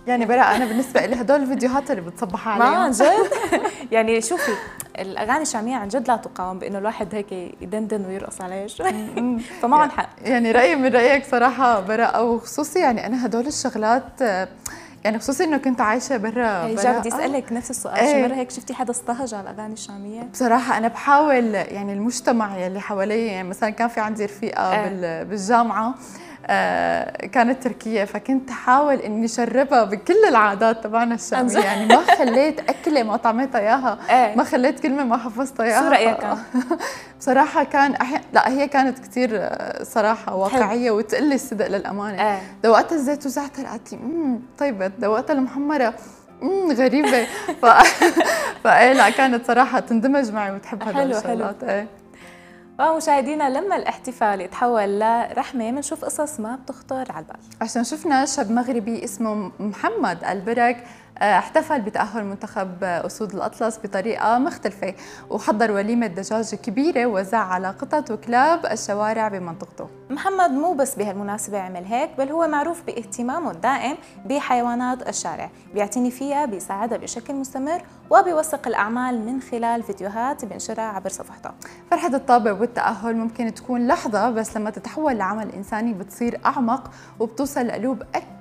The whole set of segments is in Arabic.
يعني براء انا بالنسبه لي هدول الفيديوهات اللي بتصبح عليهم ما عن جد. يعني شوفي الاغاني الشاميه عن جد لا تقاوم بانه الواحد هيك يدندن ويرقص عليها شوي. فمعهم حق. يعني رايي من رايك صراحه براء، وخصوصي يعني انا هدول الشغلات يعني خصوصي انه كنت عايشه برا جا بدي اسالك نفس السؤال، شي مره هيك شفتي حدا اصطهج على الاغاني الشاميه؟ بصراحه انا بحاول يعني المجتمع يلي حوالي، يعني مثلا كان في عندي رفيقه بالجامعه كانت تركية، فكنت حاول اني اشربها بكل العادات تبعنا الشامية، يعني ما خليت اكله ما طعمتها اياها، ما خليت كلمه ما حفظتها اياها. شو رايك كان؟ بصراحه كان لا هي كانت كثير صراحه واقعيه وتقول لي الصدق للامانه. دوقتها الزيت وزعتر قالت لي طيبه، دوقتها المحمره غريبه. فايه لا كانت صراحه تندمج معي وتحب هدول الشغلات. ومشاهدينا لما الاحتفال يتحول لرحمة بنشوف قصص ما بتخطر على البال. عشان شفنا شاب مغربي اسمه محمد البرك احتفل بتأهل منتخب أسود الأطلس بطريقة مختلفة، وحضر وليمة دجاج كبيرة ووزع على قطط وكلاب الشوارع بمنطقته. محمد مو بس بهالمناسبة عمل هيك، بل هو معروف باهتمامه الدائم بحيوانات الشارع، بيعتني فيها، بيساعدها بشكل مستمر، وبيوثق الأعمال من خلال فيديوهات بينشرها عبر صفحته. فرحة الطابع والتأهل ممكن تكون لحظة، بس لما تتحول لعمل إنساني بتصير أعمق وبتوصل لقلوب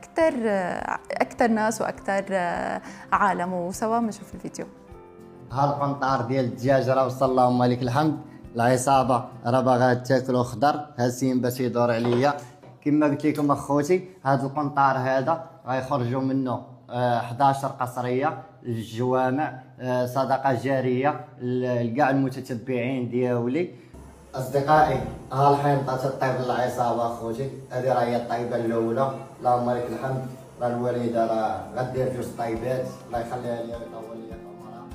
أكثر ناس وأكثر عالم. وسوا بنشوف الفيديو. هالقنطار ديال الدجاج راه وصل اللهم لك الحمد. العصابه راه باغا تاكلو خضر، هاسين باش يدور عليا. كما قلت لكم اخوتي، هذا القنطار هذا غيخرجوا منه 11 قصريه، الجوامع، صدقه جاريه لكاع المتتبعين ديالي. اصدقائي، ها الحنطه تطيب للعصابه اخوتي، هذه راه هي الطيبه الاولى اللهم لك الحمد. راه الوالده راه غدير جوج طيبات الله يخليها لي ويطول لي عمرها.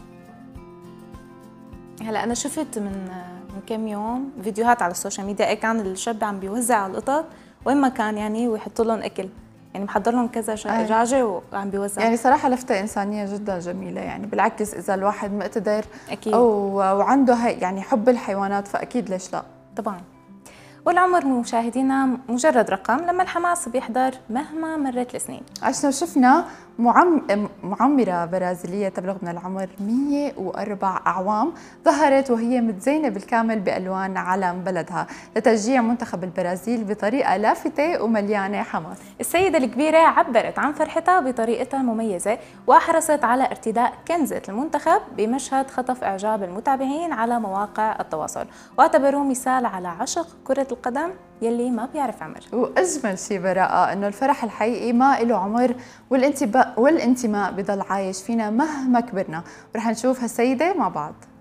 هلا انا شفت من كم يوم فيديوهات على السوشيال ميديا، كان الشاب عم بيوزع على القطط وين ما كان يعني، ويحط لهم اكل، يعني محضر لهم كذا دجاجه وعم بيوزع. يعني صراحه لفته انسانيه جدا جميله، يعني بالعكس اذا الواحد مقتدر اكيد وعنده يعني حب الحيوانات فاكيد ليش لا. طبعا. والعمر مشاهدينا مجرد رقم لما الحماس بيحضر مهما مرت السنين. عشنا وشفنا معمرة برازيلية تبلغ من العمر 104 أعوام ظهرت وهي متزينة بالكامل بألوان علم بلدها لتشجيع منتخب البرازيل بطريقة لافتة ومليانة حماس. السيدة الكبيرة عبرت عن فرحتها بطريقتها المميزة، وحرصت على ارتداء كنزة المنتخب بمشهد خطف إعجاب المتابعين على مواقع التواصل، واعتبروه مثال على عشق كرة القدم يلي ما بيعرف عمر. وأجمل شيء براءة إنه الفرح الحقيقي ما له عمر، والانتماء بضل عايش فينا مهما كبرنا. ورح نشوف هالسيدة مع بعض.